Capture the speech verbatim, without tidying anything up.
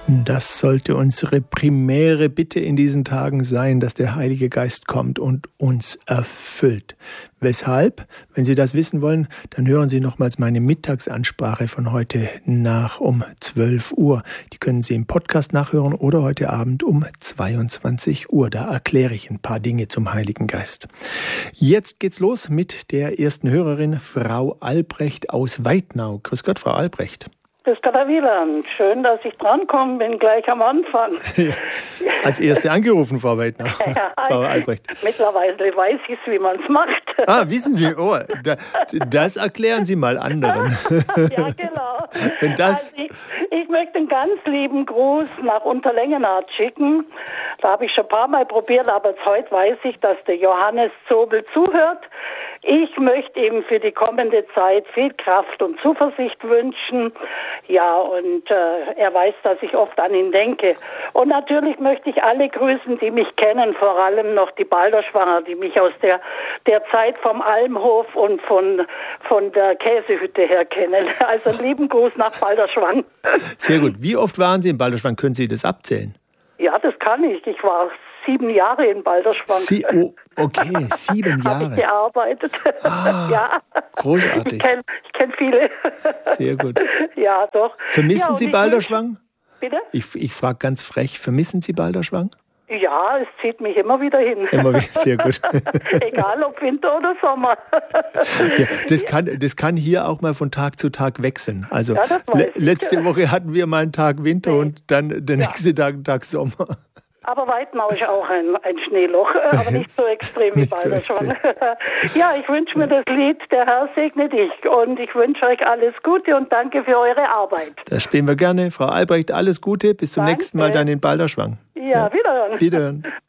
Das sollte unsere primäre Bitte in diesen Tagen sein, dass der Heilige Geist kommt und uns erfüllt. Weshalb? Wenn Sie das wissen wollen, dann hören Sie nochmals meine Mittagsansprache von heute nach um zwölf Uhr. Die können Sie im Podcast nachhören oder heute Abend um zweiundzwanzig Uhr. Da erkläre ich ein paar Dinge zum Heiligen Geist. Jetzt geht's los mit der ersten Hörerin, Frau Albrecht aus Weidnau. Grüß Gott, Frau Albrecht. Grüß Gott, Herr Wieland. Schön, dass ich drankomme, bin gleich am Anfang. Ja, als Erste angerufen, Frau Weidnau. Ja, Frau Albrecht. Mittlerweile weiß ich es, wie man es macht. Ah, wissen Sie, oh, da, das erklären Sie mal anderen. Ja, genau. Wenn das also ich, ich möchte einen ganz lieben Gruß nach Unterlängenart schicken. Da habe ich schon ein paar Mal probiert, aber jetzt heute weiß ich, dass der Johannes Zobel zuhört. Ich möchte ihm für die kommende Zeit viel Kraft und Zuversicht wünschen. Ja, und äh, er weiß, dass ich oft an ihn denke. Und natürlich möchte ich alle grüßen, die mich kennen, vor allem noch die Balderschwanger, die mich aus der, der Zeit vom Almhof und von, von der Käsehütte her kennen. Also einen lieben Gruß nach Balderschwang. Sehr gut. Wie oft waren Sie in Balderschwang? Können Sie das abzählen? Ja, das kann ich. Ich war sieben Jahre in Balderschwang. Sie, oh, okay, sieben Jahre. Habe ich gearbeitet. Ah, ja. Großartig. Ich kenne ich kenn viele. Sehr gut. Ja, doch. Vermissen ja, Sie Balderschwang? Bitte? Ich, ich frage ganz frech, vermissen Sie Balderschwang? Ja, es zieht mich immer wieder hin. Immer wieder, sehr gut. Egal ob Winter oder Sommer. Ja, das, kann, das kann hier auch mal von Tag zu Tag wechseln. Also ja, das weiß le- ich. letzte Woche hatten wir mal einen Tag Winter nee. und dann der nächste ja. Tag einen Tag Sommer. Aber Weidnau ist auch ein, ein Schneeloch, aber nicht so extrem wie Balderschwang. So ja, ich wünsche mir das Lied Der Herr segne dich und ich wünsche euch alles Gute und danke für eure Arbeit. Das spielen wir gerne. Frau Albrecht, alles Gute. Bis zum danke. nächsten Mal dann in Balderschwang. Ja, wiederhören. Wiederhören.